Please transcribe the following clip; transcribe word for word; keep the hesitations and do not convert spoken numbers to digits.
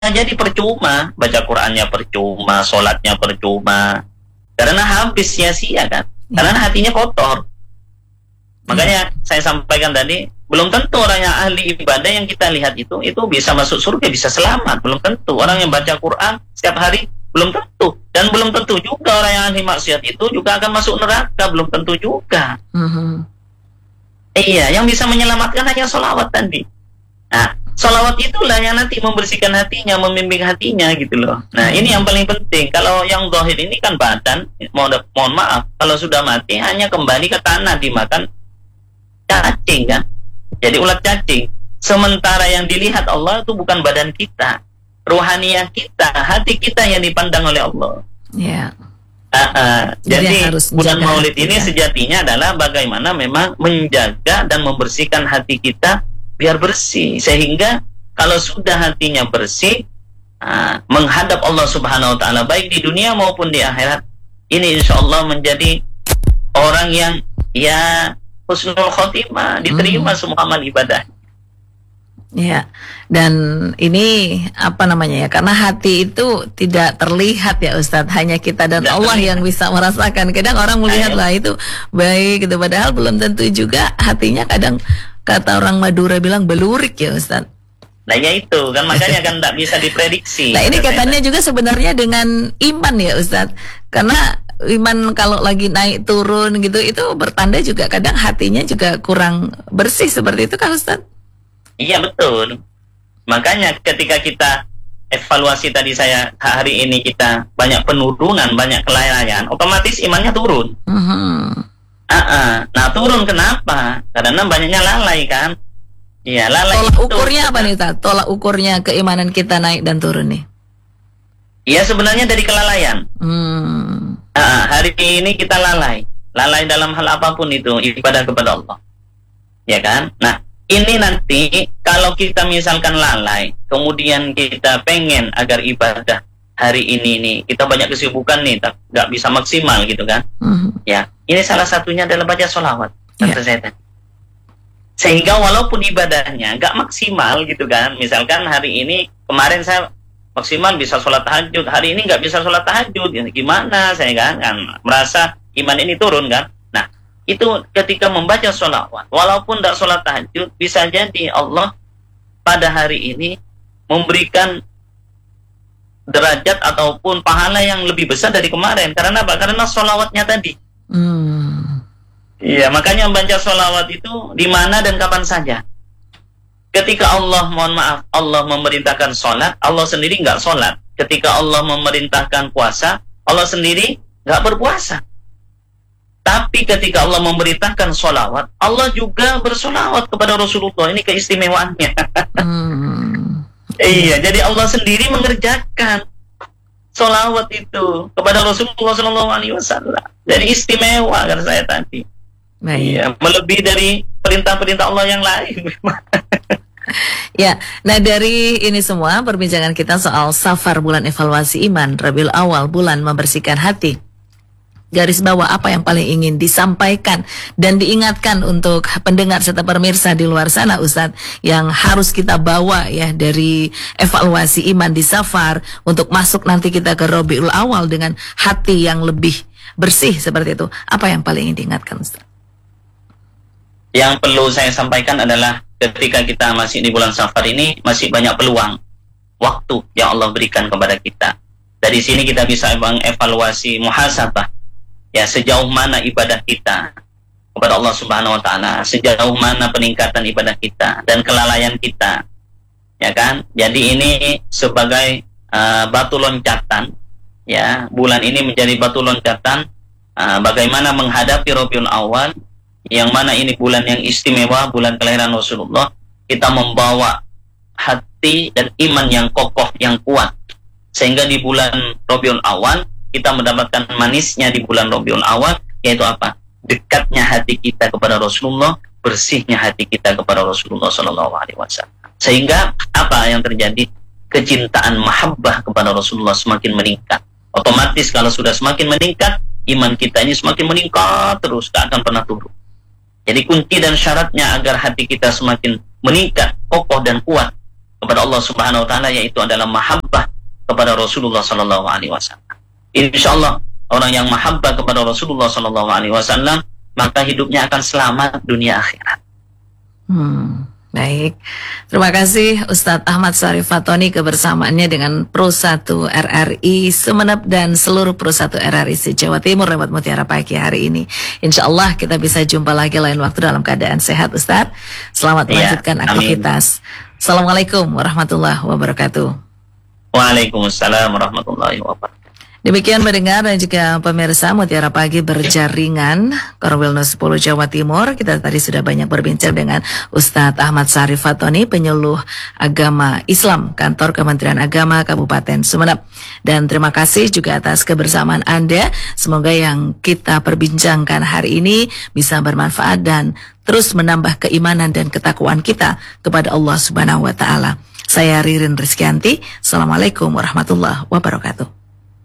jadi percuma, baca Qur'annya percuma, sholatnya percuma, karena habis sia-sia kan, karena hatinya kotor. Makanya saya sampaikan tadi, belum tentu orang yang ahli ibadah yang kita lihat itu itu bisa masuk surga, bisa selamat, belum tentu. Orang yang baca Quran setiap hari belum tentu, dan belum tentu juga orang yang ahli maksiat itu juga akan masuk neraka, belum tentu juga. Mm-hmm. Iya, yang bisa menyelamatkan hanya sholawat tadi. Nah, sholawat itulah yang nanti membersihkan hatinya, membimbing hatinya gitu loh. Nah, ini yang paling penting. Kalau yang zahir ini kan badan, mohon, mohon maaf, kalau sudah mati hanya kembali ke tanah, dimakan cacing kan. Jadi ulat cacing. Sementara yang dilihat Allah itu bukan badan kita, ruhaniyah kita, hati kita yang dipandang oleh Allah. Iya. Yeah. Uh, uh, jadi, jadi bulan Maulid ini ya. Sejatinya adalah bagaimana memang menjaga dan membersihkan hati kita biar bersih, sehingga kalau sudah hatinya bersih, uh, menghadap Allah Subhanahu Wa Taala baik di dunia maupun di akhirat, ini insya Allah menjadi orang yang ya husnul khotimah, diterima hmm. semua amal ibadah. Ya, dan ini apa namanya ya, karena hati itu tidak terlihat ya Ustadz, hanya kita dan tidak Allah terlihat. Yang bisa merasakan. Kadang orang melihat lah itu baik gitu, padahal belum tentu juga hatinya. Kadang kata orang Madura bilang belurik ya Ustadz. Nah ya itu kan, makanya kan tidak bisa diprediksi. Nah ini katanya juga sebenarnya dengan iman ya Ustadz, karena iman kalau lagi naik turun gitu, itu bertanda juga kadang hatinya juga kurang bersih, seperti itu kan Ustadz? Iya betul. Makanya ketika kita evaluasi tadi saya, hari ini kita banyak penurunan, banyak kelalaian, otomatis imannya turun. Uh-huh. Uh-uh. Nah turun kenapa? Karena banyaknya lalai kan. Iya, lalai. Tolak itu ukurnya apa nih Ustaz? Tolak ukurnya keimanan kita naik dan turun nih? Iya sebenarnya dari kelalaian. Hmm. Uh, hari ini kita lalai, lalai dalam hal apapun itu, ibadah kepada Allah. Ya kan? Nah ini nanti kalau kita misalkan lalai, kemudian kita pengen agar ibadah hari ini nih, kita banyak kesibukan nih, tak nggak bisa maksimal gitu kan? Mm-hmm. Ya, ini salah satunya adalah baca sholawat. Yeah. Sehingga walaupun ibadahnya nggak maksimal gitu kan, misalkan hari ini, kemarin saya maksimal bisa sholat tahajud, hari ini nggak bisa sholat tahajud, gimana saya kan, kan merasa iman ini turun kan? Itu ketika membaca sholawat, walaupun tidak sholat tahajud, bisa jadi Allah pada hari ini memberikan derajat ataupun pahala yang lebih besar dari kemarin. Karena apa? Karena sholawatnya tadi. Hmm. Iya, makanya membaca sholawat itu di mana dan kapan saja. Ketika Allah, mohon maaf, Allah memerintahkan sholat, Allah sendiri nggak sholat. Ketika Allah memerintahkan puasa, Allah sendiri nggak berpuasa. Tapi ketika Allah memerintahkan sholawat, Allah juga bersolawat kepada Rasulullah. Ini keistimewaannya. Hmm. Iya, jadi Allah sendiri mengerjakan sholawat itu kepada Rasulullah Shallallahu Alaihi Wasallam. Jadi istimewa kan saya tadi. Nah, iya, melebihi dari perintah-perintah Allah yang lain. Ya, nah dari ini semua perbincangan kita soal Safar, bulan evaluasi iman, Rabiul Awal, bulan membersihkan hati. Garis bawah apa yang paling ingin disampaikan dan diingatkan untuk pendengar serta pemirsa di luar sana Ustadz, yang harus kita bawa ya dari evaluasi iman di Safar untuk masuk nanti kita ke Rabiul Awal dengan hati yang lebih bersih seperti itu. Apa yang paling ingin diingatkan Ustadz? Yang perlu saya sampaikan adalah ketika kita masih di bulan Safar ini, masih banyak peluang waktu yang Allah berikan kepada kita. Dari sini kita bisa mengevaluasi, muhasabah, ya sejauh mana ibadah kita kepada Allah Subhanahu Wa Taala, sejauh mana peningkatan ibadah kita dan kelalaian kita, ya kan? Jadi ini sebagai uh, batu loncatan, ya bulan ini menjadi batu loncatan uh, bagaimana menghadapi Rabiul Awal, yang mana ini bulan yang istimewa, bulan kelahiran Rasulullah. Kita membawa hati dan iman yang kokoh, yang kuat, sehingga di bulan Rabiul Awal kita mendapatkan manisnya di bulan Rabiul Awal, yaitu apa? Dekatnya hati kita kepada Rasulullah, bersihnya hati kita kepada Rasulullah Shallallahu Alaihi Wasallam. Sehingga apa yang terjadi? Kecintaan, mahabbah kepada Rasulullah semakin meningkat. Otomatis kalau sudah semakin meningkat, iman kita ini semakin meningkat terus, tak akan pernah turun. Jadi kunci dan syaratnya agar hati kita semakin meningkat, kokoh dan kuat, kepada Allah Subhanahu wa taala, yaitu adalah mahabbah kepada Rasulullah sallallahu alaihi wasallam. Insyaallah orang yang mahabbah kepada Rasulullah sallallahu alaihi wasallam, maka hidupnya akan selamat dunia akhirat. Hmm, baik. Terima kasih Ustadz Ahmad Syarif Fatoni kebersamaannya dengan Pro satu R R I Sumeneb dan seluruh Pro satu R R I se-Jawa Timur lewat Mutiara Pagi hari ini. Insya Allah kita bisa jumpa lagi lain waktu dalam keadaan sehat Ustadz. Selamat melanjutkan ya, aktivitas. Assalamualaikum warahmatullahi wabarakatuh. Waalaikumsalam warahmatullahi wabarakatuh. Demikian mendengar dan juga pemirsa Mutiara Pagi berjaringan Korwilno sepuluh Jawa Timur. Kita tadi sudah banyak berbincang dengan Ustadz Ahmad Syarif Fatoni, penyuluh agama Islam Kantor Kementerian Agama Kabupaten Sumeneb. Dan terima kasih juga atas kebersamaan Anda. Semoga yang kita perbincangkan hari ini bisa bermanfaat dan terus menambah keimanan dan ketakwaan kita kepada Allah Subhanahu wa taala. Saya Ririn Rizkyanti. Assalamualaikum warahmatullahi wabarakatuh.